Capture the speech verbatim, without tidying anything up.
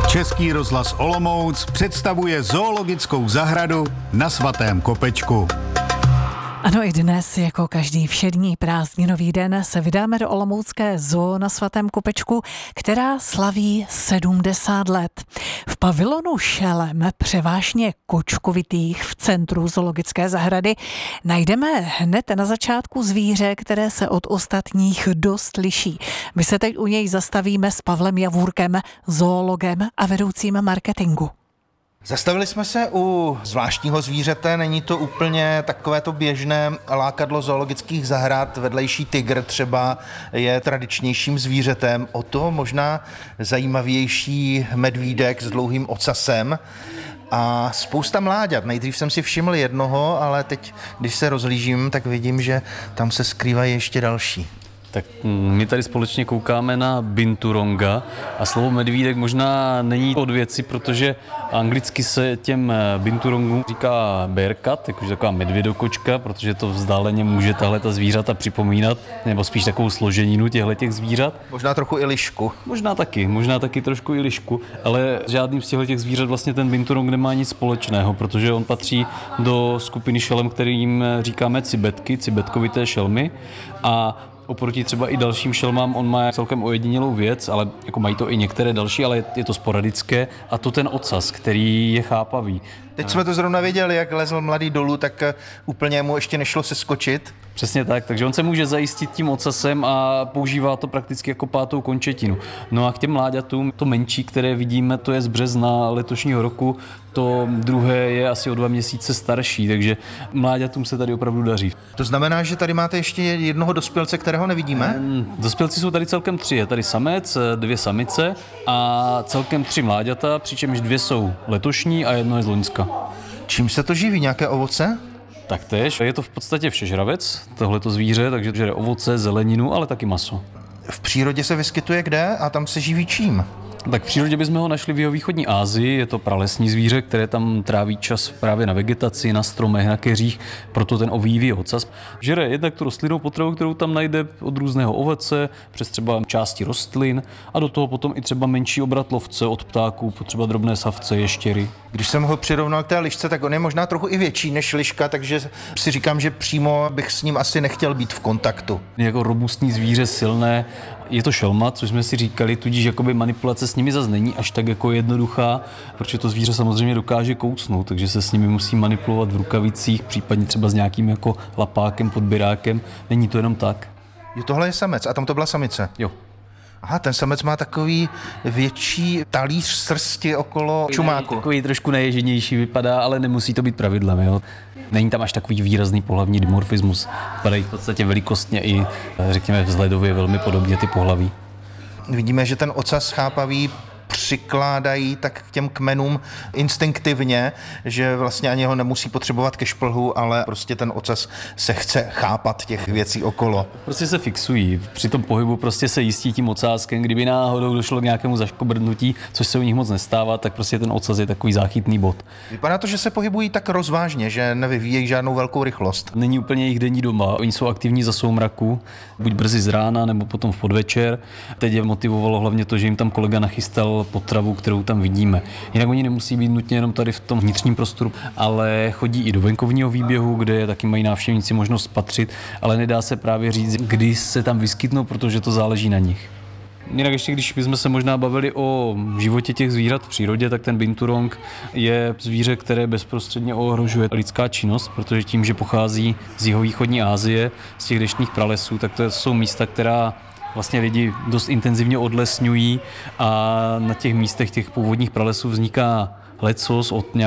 Český rozhlas Olomouc představuje zoologickou zahradu na Svatém Kopečku. Ano, i dnes, jako každý všední prázdninový den, se vydáme do olomoucké zoo na Svatém Kopečku, která slaví sedmdesát let. V pavilonu šelem, převážně kočkovitých v centru zoologické zahrady, najdeme hned na začátku zvíře, které se od ostatních dost liší. My se teď u něj zastavíme s Pavlem Javůrkem, zoologem a vedoucím marketingu. Zastavili jsme se u zvláštního zvířete, není to úplně takové to běžné lákadlo zoologických zahrad, vedlejší tygr třeba je tradičnějším zvířetem, o to možná zajímavější medvídek s dlouhým ocasem a spousta mláďat. Nejdřív jsem si všiml jednoho, ale teď, když se rozhlížím, tak vidím, že tam se skrývají ještě další. Tak my tady společně koukáme na binturonga a slovo medvídek možná není od věci, protože anglicky se těm binturongům říká bearcat, jakože taková medvědokočka, protože to vzdáleně může tahle ta zvířata připomínat, nebo spíš takovou složeninu těchto zvířat. Možná trochu i lišku. Možná taky, možná taky trošku i lišku, ale žádným z těchto zvířat vlastně ten binturong nemá nic společného, protože on patří do skupiny šelem, kterým říkáme cibetky, cibetkovité šelmy a oproti třeba i dalším šelmám on má celkem ojedinělou věc, ale jako mají to i některé další, ale je to sporadické a to ten ocas, který je chápavý. Teď jsme to zrovna viděli, jak lezl mladý dolů, tak úplně mu ještě nešlo se skočit. Přesně tak, takže on se může zajistit tím ocasem a používá to prakticky jako pátou končetinu. No a k těm mláďatům, to menší, které vidíme, to je z března letošního roku, to druhé je asi o dva měsíce starší, takže mláďatům se tady opravdu daří. To znamená, že tady máte ještě jednoho dospělce, kterého nevidíme? Dospělci jsou tady celkem tři, je tady samec, dvě samice a celkem tři mláďata, přičemž dvě jsou letošní a jedno je z loňska. Čím se to živí, nějaké ovoce? Taktéž. Je to v podstatě všežravec, tohleto zvíře, takže žere ovoce, zeleninu, ale taky maso. V přírodě se vyskytuje kde a tam se živí čím? Tak v přírodě bychom ho našli v jihovýchodní Asii, je to pralesní zvíře, které tam tráví čas právě na vegetaci, na stromech, na keřích, proto ten ovíjivý ocas. Žere jednak tu rostlinnou potravu, kterou tam najde od různého ovoce, přes třeba části rostlin a do toho potom i třeba menší obratlovce od ptáků, třeba drobné savce, ještěry. Když jsem ho přirovnal k té lišce, tak on je možná trochu i větší než liška, takže si říkám, že přímo bych s ním asi nechtěl být v kontaktu. Jako robustní zvíře, silné, je to šelma, což jsme si říkali, tudíž jakoby manipulace s nimi zase není až tak jako jednoduchá, protože to zvíře samozřejmě dokáže kousnout, takže se s nimi musí manipulovat v rukavicích, případně třeba s nějakým jako lapákem, podběrákem. Není to jenom tak. Jo, tohle je samec a tam to byla samice. Jo. Aha, ten samec má takový větší talíř srsti okolo čumáku. Takový trošku neježenější vypadá, ale nemusí to být pravidlem. Jo? Není tam až takový výrazný pohlavní dimorfismus. Vypadají v podstatě velikostně i, řekněme, vzhledově velmi podobně ty pohlaví. Vidíme, že ten ocas chápavý přikládají tak k těm kmenům instinktivně, že vlastně ani ho nemusí potřebovat ke šplhu, ale prostě ten ocas se chce chápat těch věcí okolo. Prostě se fixují. Při tom pohybu prostě se jistí tím ocáskem. Kdyby náhodou došlo k nějakému zaškobrnutí, což se u nich moc nestává, tak prostě ten ocas je takový záchytný bod. Vypadá to, že se pohybují tak rozvážně, že nevyvíjejí žádnou velkou rychlost. Není úplně jejich denní doma. Oni jsou aktivní za soumraku, buď brzy z rána, nebo potom v podvečer. Teď je motivovalo hlavně to, že jim tam kolega nachystal potravu, kterou tam vidíme. Jinak oni nemusí být nutně jenom tady v tom vnitřním prostoru, ale chodí i do venkovního výběhu, kde taky mají návštěvníci možnost spatřit, ale nedá se právě říct, kdy se tam vyskytnou, protože to záleží na nich. Jinak ještě, když bychom se možná bavili o životě těch zvířat v přírodě, tak ten binturong je zvíře, které bezprostředně ohrožuje lidská činnost, protože tím, že pochází z jihovýchodní Asie, z těch deštných pralesů, tak to jsou místa, která vlastně lidi dost intenzivně odlesňují a na těch místech těch původních pralesů vzniká lecos od